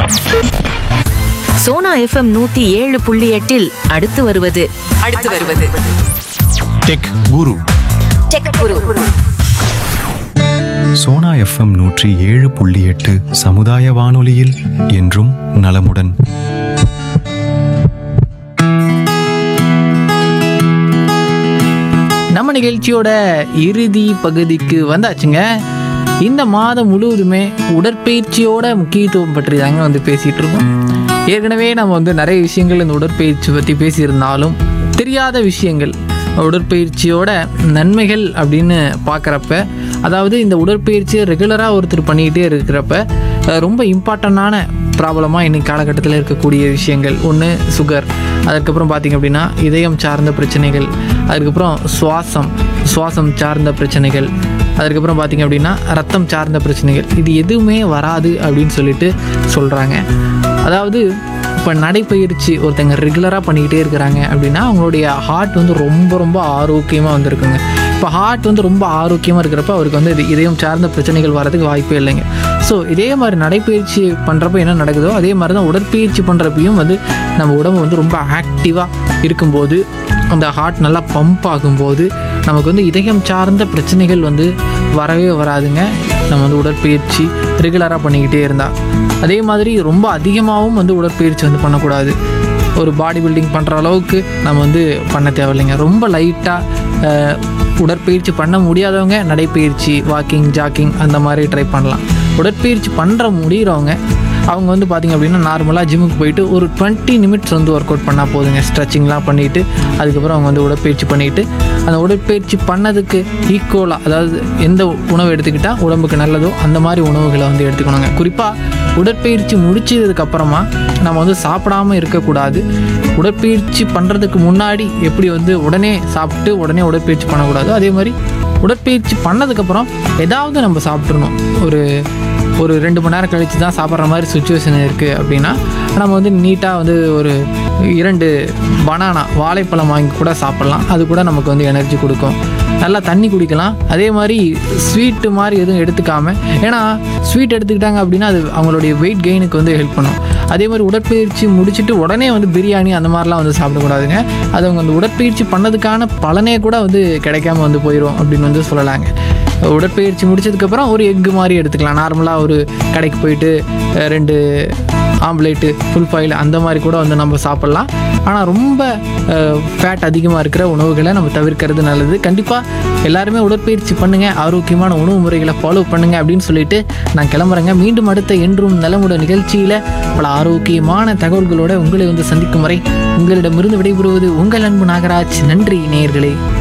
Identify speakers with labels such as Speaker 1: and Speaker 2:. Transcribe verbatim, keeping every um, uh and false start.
Speaker 1: Sona FM நூத்தி ஏழு புள்ளி எட்டில் அடுத்து வருவது அடுத்து வருவது
Speaker 2: டெக் குரு.
Speaker 1: டெக் குரு.
Speaker 2: சோனா எஃப்எம் நூற்றி ஏழு புள்ளி எட்டு சமுதாய வானொலியில் என்றும் நலமுடன்.
Speaker 3: நம்ம நிகழ்ச்சியோட இறுதி பகுதிக்கு வந்தாச்சுங்க. இந்த மாதம் முழுவதுமே உடற்பயிற்சியோட முக்கியத்துவம் பற்றி தாங்க வந்து பேசிகிட்டு இருக்கோம். ஏற்கனவே நம்ம வந்து நிறைய விஷயங்கள் இந்த உடற்பயிற்சி பற்றி பேசியிருந்தாலும் தெரியாத விஷயங்கள் உடற்பயிற்சியோட நன்மைகள் அப்படின்னு பார்க்குறப்ப, அதாவது இந்த உடற்பயிற்சியை ரெகுலராக ஒருத்தர் பண்ணிக்கிட்டே இருக்கிறப்ப ரொம்ப இம்பார்ட்டண்டான ப்ராப்ளமாக இன்றைக்கி காலகட்டத்தில் இருக்கக்கூடிய விஷயங்கள் ஒன்று சுகர், அதுக்கப்புறம் பார்த்திங்க அப்படின்னா இதயம் சார்ந்த பிரச்சனைகள், அதுக்கப்புறம் சுவாசம் சுவாசம் சார்ந்த பிரச்சனைகள், அதுக்கப்புறம் பார்த்திங்க அப்படின்னா ரத்தம் சார்ந்த பிரச்சனைகள், இது எதுவுமே வராது அப்படின்னு சொல்லிட்டு சொல்கிறாங்க. அதாவது இப்போ நடைப்பயிற்சி ஒருத்தங்க ரெகுலராக பண்ணிக்கிட்டே இருக்கிறாங்க அப்படின்னா அவங்களுடைய ஹார்ட் வந்து ரொம்ப ரொம்ப ஆரோக்கியமாக வந்துருக்குங்க. இப்போ ஹார்ட் வந்து ரொம்ப ஆரோக்கியமாக இருக்கிறப்ப அவருக்கு வந்து இது இதயம் சார்ந்த பிரச்சனைகள் வர்றதுக்கு வாய்ப்பே இல்லைங்க. ஸோ இதே மாதிரி நடைப்பயிற்சி பண்ணுறப்ப என்ன நடக்குதோ அதே மாதிரி தான் உடற்பயிற்சி பண்ணுறப்பையும் வந்து நம்ம உடம்பு வந்து ரொம்ப ஆக்டிவாக இருக்கும்போது, அந்த ஹார்ட் நல்லா பம்ப் ஆகும்போது நமக்கு வந்து இதயம் சார்ந்த பிரச்சனைகள் வந்து வரவே வராதுங்க. நம்ம வந்து உடற்பயிற்சி ரெகுலராக பண்ணிக்கிட்டே இருந்தால். அதே மாதிரி ரொம்ப அதிகமாகவும் வந்து உடற்பயிற்சி வந்து பண்ணக்கூடாது. ஒரு பாடி பில்டிங் பண்ணுற அளவுக்கு நம்ம வந்து பண்ண தேவையில்லைங்க. ரொம்ப லைட்டாக உடற்பயிற்சி பண்ண முடியாதவங்க நடைப்பயிற்சி, வாக்கிங், ஜாக்கிங் அந்த மாதிரி ட்ரை பண்ணலாம். உடற்பயிற்சி பண்ணுற முடிகிறவங்க அவங்க வந்து பார்த்திங்க அப்படின்னா நார்மலாக ஜிம்முக்கு போயிட்டு ஒரு டுவெண்ட்டி நிமிட்ஸ் வந்து ஒர்க் அவுட் பண்ணால் போதுங்க. ஸ்ட்ரெச்சிங்லாம் பண்ணிவிட்டு அதுக்கப்புறம் அவங்க வந்து உடற்பயிற்சி பண்ணிவிட்டு அந்த உடற்பயிற்சி பண்ணதுக்கு ஈக்குவலாக, அதாவது எந்த உணவு எடுத்துக்கிட்டால் உடம்புக்கு நல்லதோ அந்த மாதிரி உணவுகளை வந்து எடுத்துக்கணுங்க. குறிப்பாக உடற்பயிற்சி முடிச்சதுக்கப்புறமா நம்ம வந்து சாப்பிடாமல் இருக்கக்கூடாது. உடற்பயிற்சி பண்ணுறதுக்கு முன்னாடி எப்படி வந்து உடனே சாப்பிட்டு உடனே உடற்பயிற்சி பண்ணக்கூடாது, அதே மாதிரி உடற்பயிற்சி பண்ணதுக்கப்புறம் ஏதாவது நம்ம சாப்பிட்றணும். ஒரு ஒரு ரெண்டு மணி நேரம் கழித்து தான் சாப்பிட்ற மாதிரி சுச்சுவேஷன் இருக்குது அப்படின்னா நம்ம வந்து நீட்டாக வந்து ஒரு இரண்டு பனானா வாழைப்பழம் வாங்கி கூட சாப்பிட்லாம். அது கூட நமக்கு வந்து எனர்ஜி கொடுக்கும். நல்லா தண்ணி குடிக்கலாம். அதே மாதிரி ஸ்வீட்டு மாதிரி எதுவும் எடுத்துக்காமல், ஏன்னா ஸ்வீட் எடுத்துக்கிட்டாங்க அப்படின்னா அது அவங்களுடைய வெயிட் கெயினுக்கு வந்து ஹெல்ப் பண்ணும். அதே மாதிரி உடற்பயிற்சி முடிச்சுட்டு உடனே வந்து பிரியாணி அந்த மாதிரிலாம் வந்து சாப்பிடக்கூடாதுங்க. அது அவங்க அந்த உடற்பயிற்சி பண்ணதுக்கான பலனே கூட வந்து கிடைக்காம வந்து போயிடும் அப்படின்னு வந்து சொல்லலாங்க. உடற்பயிற்சி முடிச்சதுக்கப்புறம் ஒரு எக்கு மாதிரி எடுத்துக்கலாம். நார்மலாக ஒரு கடைக்கு போயிட்டு ரெண்டு ஆம்லேட்டு, ஃபுல் பாயில் அந்த மாதிரி கூட வந்து நம்ம சாப்பிட்லாம். ஆனால் ரொம்ப ஃபேட் அதிகமாக இருக்கிற உணவுகளை நம்ம தவிர்க்கிறது நல்லது. கண்டிப்பாக எல்லாருமே உடற்பயிற்சி பண்ணுங்கள், ஆரோக்கியமான உணவு முறைகளை ஃபாலோ பண்ணுங்கள் அப்படின்னு சொல்லிட்டு நான் கிளம்புறேங்க. மீண்டும் அடுத்த என்றும் நலமுடன் நிகழ்ச்சியில் பல ஆரோக்கியமான தகவல்களோடு உங்களை வந்து சந்திக்கும் வரை உங்களிடமிருந்து விடைபெறுவது உங்கள் அன்பு நாகராஜ். நன்றி நேயர்களே.